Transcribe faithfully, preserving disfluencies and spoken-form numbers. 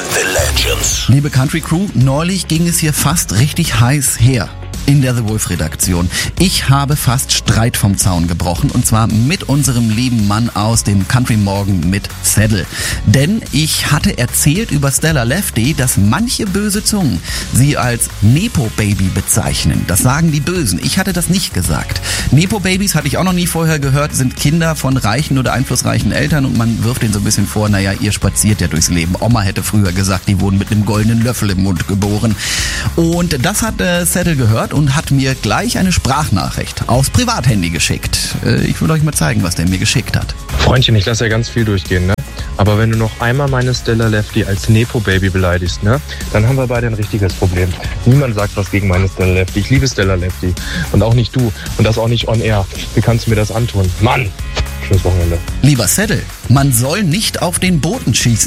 The Legends. Liebe Country Crew, neulich ging es hier fast richtig heiß her. In der The Wolf-Redaktion. Ich habe fast Streit vom Zaun gebrochen, und zwar mit unserem lieben Mann aus dem Country Morgen mit Saddle. Denn ich hatte erzählt über Stella Lefty, dass manche böse Zungen sie als Nepo-Baby bezeichnen. Das sagen die Bösen. Ich hatte das nicht gesagt. Nepo-Babys, hatte ich auch noch nie vorher gehört, sind Kinder von reichen oder einflussreichen Eltern, und man wirft denen so ein bisschen vor, naja, ihr spaziert ja durchs Leben. Oma hätte früher gesagt, die wurden mit einem goldenen Löffel im Mund geboren. Und das hat äh, Saddle gehört und hat mir gleich eine Sprachnachricht aufs Privathandy geschickt. Äh, ich will euch mal zeigen, was der mir geschickt hat. Freundchen, ich lasse ja ganz viel durchgehen, ne? Aber wenn du noch einmal meine Stella Lefty als Nepo-Baby beleidigst, ne? Dann haben wir beide ein richtiges Problem. Niemand sagt was gegen meine Stella Lefty. Ich liebe Stella Lefty. Und auch nicht du. Und das auch nicht on air. Wie kannst du mir das antun? Mann! Schönes Wochenende. Lieber Saddle, man soll nicht auf den Boten schießen.